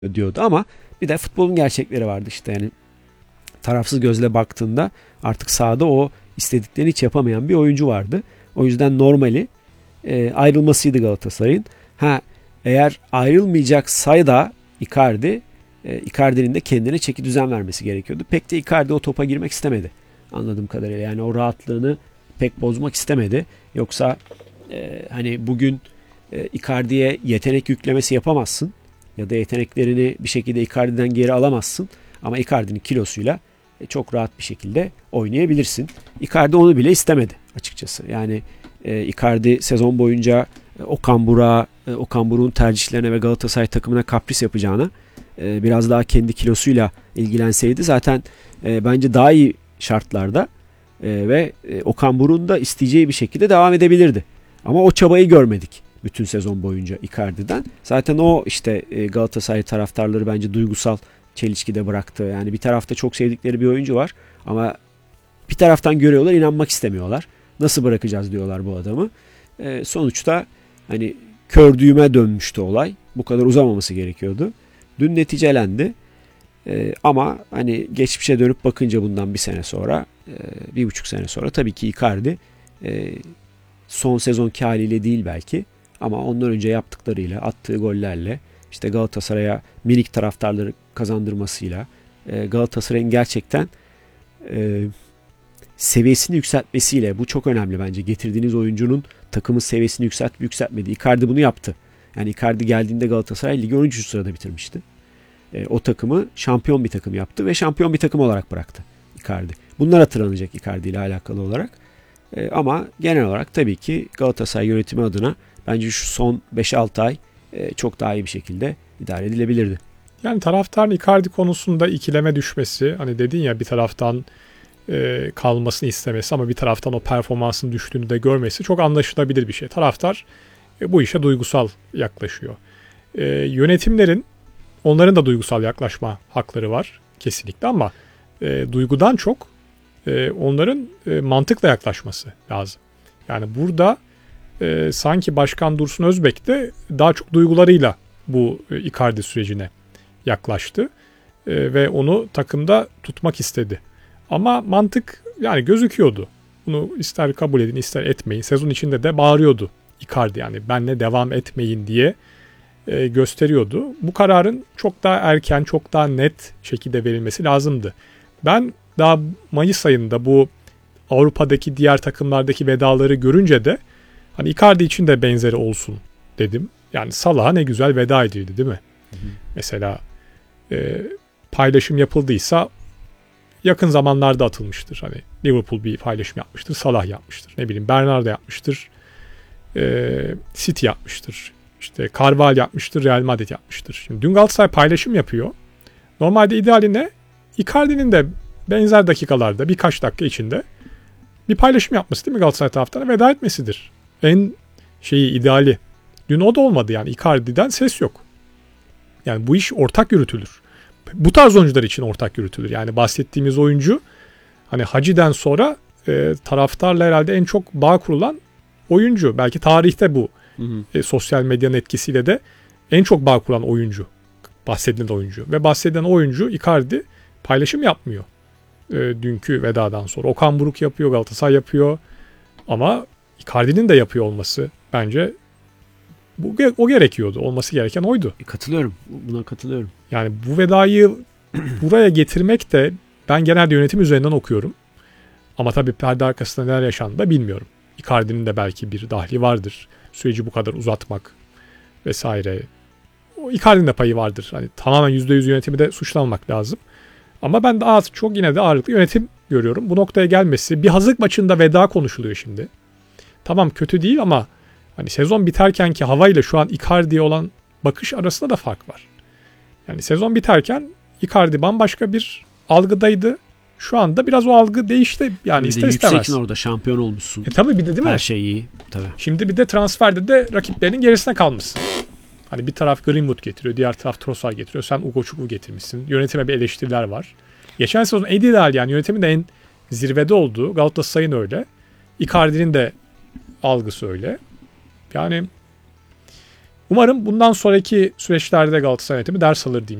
diyordu ama bir de futbolun gerçekleri vardı işte yani tarafsız gözle baktığında artık sahada o istediklerini hiç yapamayan bir oyuncu vardı. O yüzden normali ayrılmasıydı Galatasaray'ın. Ha eğer ayrılmayacaksa da Icardi'nin de kendine çeki düzen vermesi gerekiyordu. Pek de Icardi o topa girmek istemedi. Anladığım kadarıyla yani o rahatlığını pek bozmak istemedi. Yoksa hani bugün Icardi'ye yetenek yüklemesi yapamazsın. Ya da yeteneklerini bir şekilde Icardi'den geri alamazsın. Ama Icardi'nin kilosuyla çok rahat bir şekilde oynayabilirsin. Icardi onu bile istemedi açıkçası. Yani Icardi sezon boyunca Okan Buruk'un tercihlerine ve Galatasaray takımına kapris yapacağına biraz daha kendi kilosuyla ilgilenseydi zaten bence daha iyi şartlarda ve Okan Buruk'un da isteyeceği bir şekilde devam edebilirdi. Ama o çabayı görmedik bütün sezon boyunca Icardi'den. Zaten o işte Galatasaray taraftarları bence duygusal çelişkide bıraktı. Yani bir tarafta çok sevdikleri bir oyuncu var ama bir taraftan görüyorlar, inanmak istemiyorlar. Nasıl bırakacağız diyorlar bu adamı. Sonuçta hani kör düğüme dönmüştü olay. Bu kadar uzamaması gerekiyordu. Dün neticelendi. Ama hani geçmişe dönüp bakınca bundan bir sene sonra, 1,5 sene sonra tabii ki Icardi son sezonki haliyle değil belki ama ondan önce yaptıklarıyla, attığı gollerle, işte Galatasaray'a minik taraftarları kazandırmasıyla, Galatasaray'ın gerçekten seviyesini yükseltmesiyle, bu çok önemli bence. Getirdiğiniz oyuncunun takımın seviyesini yükseltmedi. Icardi bunu yaptı. Yani Icardi geldiğinde Galatasaray ligi 13. sırada bitirmişti. O takımı şampiyon bir takım yaptı ve şampiyon bir takım olarak bıraktı Icardi. Bunlar hatırlanacak Icardi ile alakalı olarak. Ama genel olarak tabii ki Galatasaray yönetimi adına bence şu son 5-6 ay çok daha iyi bir şekilde idare edilebilirdi. Yani taraftarın Icardi konusunda ikileme düşmesi, hani dedin ya bir taraftan kalmasını istemesi ama bir taraftan o performansın düştüğünü de görmesi çok anlaşılabilir bir şey. Taraftar bu işe duygusal yaklaşıyor. Yönetimlerin onların da duygusal yaklaşma hakları var kesinlikle ama duygudan çok onların mantıkla yaklaşması lazım. Yani burada sanki Başkan Dursun Özbek de daha çok duygularıyla bu Icardi sürecine yaklaştı ve onu takımda tutmak istedi. Ama mantık yani gözüküyordu. Bunu ister kabul edin ister etmeyin. Sezon içinde de bağırıyordu Icardi yani benle devam etmeyin diye gösteriyordu. Bu kararın çok daha erken, çok daha net şekilde verilmesi lazımdı. Ben daha Mayıs ayında bu Avrupa'daki diğer takımlardaki vedaları görünce de hani Icardi için de benzeri olsun dedim. Yani Salah'a ne güzel veda edildi değil mi? Hı hı. Mesela paylaşım yapıldıysa yakın zamanlarda atılmıştır. Hani Liverpool bir paylaşım yapmıştır, Salah yapmıştır. Ne bileyim Bernardo yapmıştır, City yapmıştır. İşte Carvalho yapmıştır, Real Madrid yapmıştır. Şimdi dün Galatasaray paylaşım yapıyor. Normalde ideali ne? Icardi'nin de benzer dakikalarda birkaç dakika içinde bir paylaşım yapması değil mi Galatasaray taraftarına veda etmesidir. En ideali. Dün o da olmadı yani Icardi'den ses yok. Yani bu iş ortak yürütülür. Bu tarz oyuncular için ortak yürütülür. Yani bahsettiğimiz oyuncu hani Hacı'den sonra taraftarla herhalde en çok bağ kurulan oyuncu. Belki tarihte bu sosyal medyanın etkisiyle de en çok bağ kuran oyuncu. Bahsedilen oyuncu. Ve bahsedilen oyuncu Icardi paylaşım yapmıyor. Dünkü vedadan sonra. Okan Buruk yapıyor, Galatasaray yapıyor. Ama Icardi'nin de yapıyor olması bence o gerekiyordu. Olması gereken oydu. Katılıyorum. Buna katılıyorum. Yani bu vedayı buraya getirmek de ben genelde yönetim üzerinden okuyorum. Ama tabii perde arkasında neler yaşandı da bilmiyorum. Icardi'nin de belki bir dahli vardır. Süreci bu kadar uzatmak vesaire. O Icardi'nin de payı vardır. Hani tamamen %100 yönetimi de suçlanmak lazım. Ama ben de çok yine de ağırlıklı yönetim görüyorum. Bu noktaya gelmesi bir hazırlık maçında veda konuşuluyor şimdi. Tamam kötü değil ama hani sezon biterken ki havayla şu an Icardi'ye olan bakış arasında da fark var. Yani sezon biterken Icardi bambaşka bir algıdaydı. Şu anda biraz o algı değişti. Yani ister istemez. Yükseksin orada şampiyon olmuşsun. Tabii bir de değil mi? Her şey iyi. Tabii. Şimdi bir de transferde de rakiplerinin gerisine kalmışsın. Hani bir taraf Greenwood getiriyor, diğer taraf Trossard getiriyor. Sen Ugo Chukwu getirmişsin. Yönetime bir eleştiriler var. Geçen sezon ideal yani yönetimin de en zirvede olduğu. Galatasaray'ın öyle. Icardi'nin de algısı öyle. Yani Umarım bundan sonraki süreçlerde Galatasaray yönetimi ders alır diyeyim.